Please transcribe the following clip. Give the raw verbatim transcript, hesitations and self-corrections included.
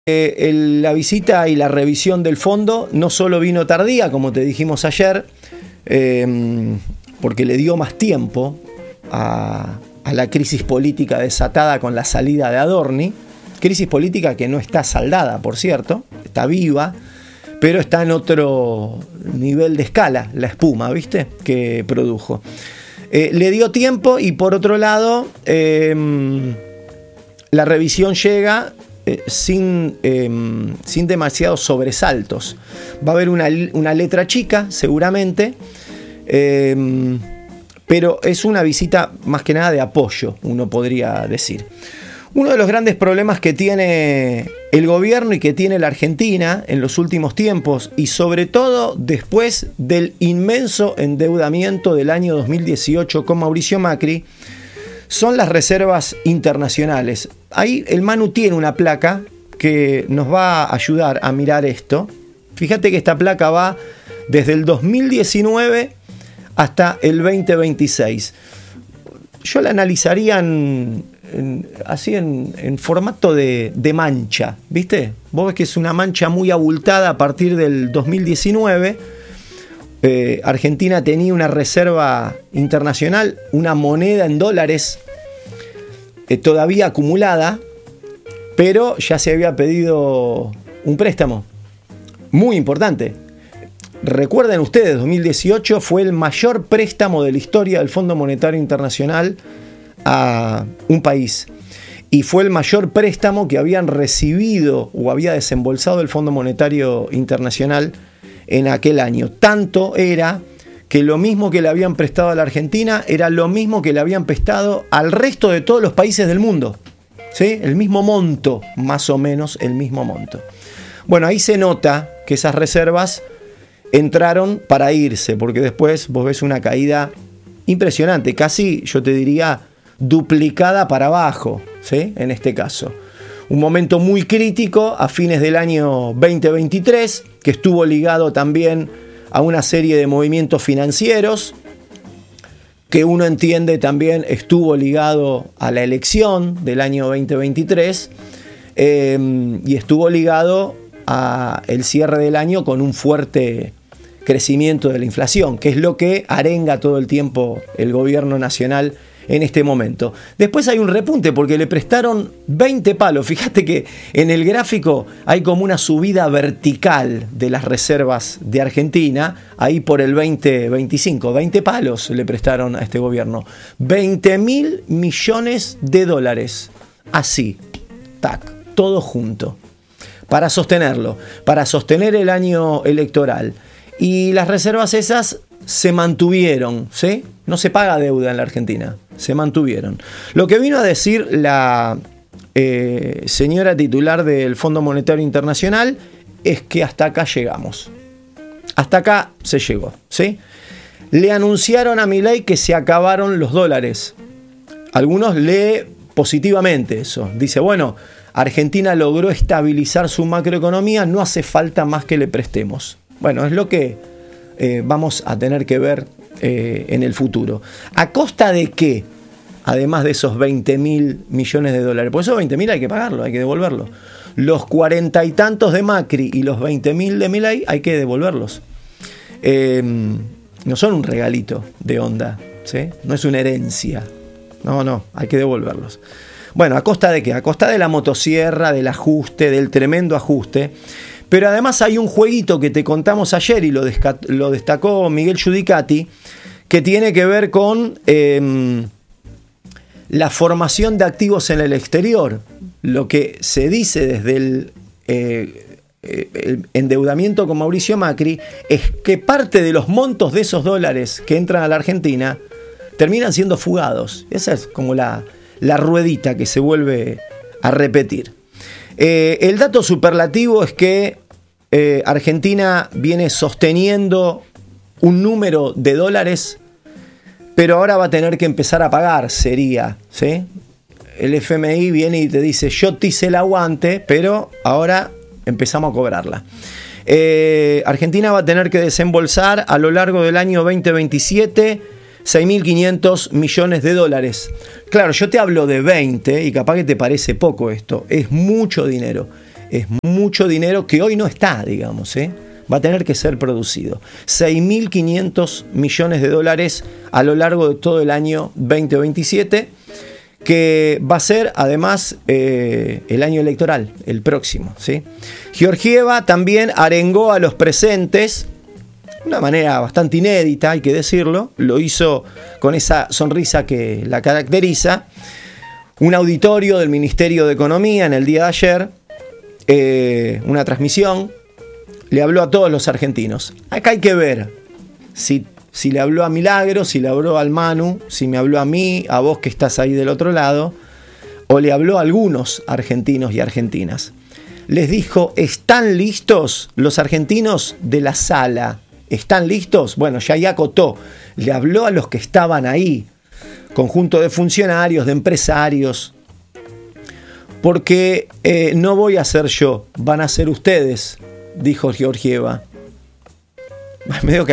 Eh, el, la visita y la revisión del fondo no solo vino tardía, como te dijimos ayer, eh, porque le dio más tiempo a, a la crisis política desatada con la salida de Adorni, crisis política que no está saldada, por cierto, está viva, pero está en otro nivel de escala, la espuma, ¿viste?, que produjo. Eh, le dio tiempo y por otro lado, eh, la revisión llega Eh, sin, eh, sin demasiados sobresaltos. Va a haber una, una letra chica, seguramente, eh, pero es una visita más que nada de apoyo, uno podría decir. Uno de los grandes problemas que tiene el gobierno y que tiene la Argentina en los últimos tiempos, y sobre todo después del inmenso endeudamiento del año dos mil dieciocho con Mauricio Macri, son las reservas internacionales. Ahí el Manu tiene una placa que nos va a ayudar a mirar esto. Fíjate que esta placa va desde el dos mil diecinueve hasta el veinte veintiséis. Yo la analizaría en, en, así en, en formato de, de mancha, ¿viste? Vos ves que es una mancha muy abultada a partir del dos mil diecinueve. Eh, Argentina tenía una reserva internacional, una moneda en dólares eh, todavía acumulada, pero ya se había pedido un préstamo muy importante. Recuerden ustedes, dos mil dieciocho fue el mayor préstamo de la historia del Fondo Monetario Internacional a un país, y fue el mayor préstamo que habían recibido o había desembolsado el Fondo Monetario Internacional en aquel año. Tanto era que lo mismo que le habían prestado a la Argentina era lo mismo que le habían prestado al resto de todos los países del mundo, ¿sí? El mismo monto, más o menos el mismo monto. Bueno, ahí se nota que esas reservas entraron para irse, porque después vos ves una caída impresionante, casi yo te diría duplicada para abajo, ¿sí? En este caso. Un momento muy crítico a fines del año veinte veintitrés, que estuvo ligado también a una serie de movimientos financieros, que uno entiende también estuvo ligado a la elección del año veinte veintitrés, eh, y estuvo ligado a el cierre del año con un fuerte crecimiento de la inflación, que es lo que arenga todo el tiempo el gobierno nacional en este momento. Después hay un repunte porque le prestaron veinte palos. Fíjate que en el gráfico hay como una subida vertical de las reservas de Argentina, ahí por el veinte veinticinco. veinte palos le prestaron a este gobierno. veinte mil millones de dólares. Así, tac, todo junto. Para sostenerlo, para sostener el año electoral. Y las reservas esas se mantuvieron, ¿sí? No se paga deuda en la Argentina, se mantuvieron. Lo que vino a decir la eh, señora titular del Fondo Monetario Internacional es que hasta acá llegamos. Hasta acá se llegó, ¿sí? Le anunciaron a Milei que se acabaron los dólares. Algunos leen positivamente eso. Dice, bueno, Argentina logró estabilizar su macroeconomía, no hace falta más que le prestemos. Bueno, es lo que eh, vamos a tener que ver eh, en el futuro. ¿A costa de qué? Además de esos veinte mil millones de dólares. Por esos veinte mil hay que pagarlo, hay que devolverlo. Los cuarenta y tantos de Macri y los veinte mil de Milei hay que devolverlos. Eh, no son un regalito de onda, ¿sí? No es una herencia. No, no, hay que devolverlos. Bueno, ¿a costa de qué? A costa de la motosierra, del ajuste, del tremendo ajuste. Pero además hay un jueguito que te contamos ayer y lo, desca- lo destacó Miguel Giudicati, que tiene que ver con eh, la formación de activos en el exterior. Lo que se dice desde el, eh, el endeudamiento con Mauricio Macri es que parte de los montos de esos dólares que entran a la Argentina terminan siendo fugados. Esa es como la, la ruedita que se vuelve a repetir. Eh, el dato superlativo es que eh, Argentina viene sosteniendo un número de dólares, pero ahora va a tener que empezar a pagar, sería, ¿sí? El F M I viene y te dice, yo te hice el aguante, pero ahora empezamos a cobrarla. Eh, Argentina va a tener que desembolsar a lo largo del año veinte veintisiete seis mil quinientos millones de dólares. Claro, yo te hablo de veinte y capaz que te parece poco esto, es mucho dinero. es mucho dinero que hoy no está, digamos, ¿eh? Va a tener que ser producido. seis mil quinientos millones de dólares a lo largo de todo el año veinte veintisiete, que va a ser además eh, el año electoral, el próximo, ¿sí? Georgieva también arengó a los presentes, de una manera bastante inédita, hay que decirlo, lo hizo con esa sonrisa que la caracteriza. Un auditorio del Ministerio de Economía en el día de ayer, eh, una transmisión, le habló a todos los argentinos. Acá hay que ver si, si le habló a Milagro, si le habló al Manu, si me habló a mí, a vos que estás ahí del otro lado, o le habló a algunos argentinos y argentinas. Les dijo, ¿están listos los argentinos de la sala? ¿Están listos? Bueno, ya ahí acotó. Le habló a los que estaban ahí, conjunto de funcionarios, de empresarios, porque eh, no voy a ser yo, van a ser ustedes, dijo Georgieva. Medio que